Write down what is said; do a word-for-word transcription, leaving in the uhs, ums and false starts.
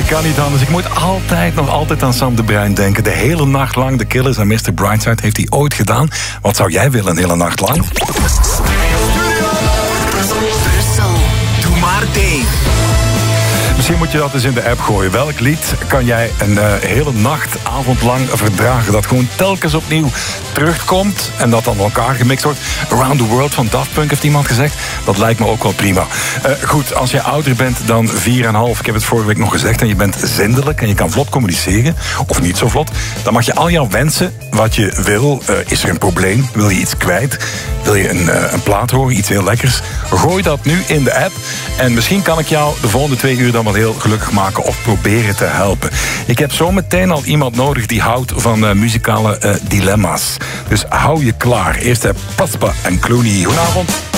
kan niet anders. Ik moet altijd, nog altijd aan Sam de Bruin denken. De hele nacht lang, de Killers en mister Brightside heeft hij ooit gedaan. Wat zou jij willen een hele nacht lang? Brussel, doe maar Dave. Misschien moet je dat eens in de app gooien. Welk lied kan jij een uh, hele nacht, avond lang verdragen? Dat gewoon telkens opnieuw terugkomt en dat dan elkaar gemixt wordt. Around the World van Daft Punk heeft iemand gezegd. Dat lijkt me ook wel prima. Uh, goed, als je ouder bent dan vier komma vijf, ik heb het vorige week nog gezegd, en je bent zindelijk en je kan vlot communiceren, of niet zo vlot, dan mag je al jouw wensen, wat je wil. Uh, is er een probleem? Wil je iets kwijt? Wil je een, uh, een plaat horen? Iets heel lekkers? Gooi dat nu in de app en misschien kan ik jou de volgende twee uur dan wel heel gelukkig maken of proberen te helpen. Ik heb zo meteen al iemand nodig die houdt van uh, muzikale uh, dilemma's. Dus hou je klaar. Eerst heb Paspa en Clooney. Goedenavond.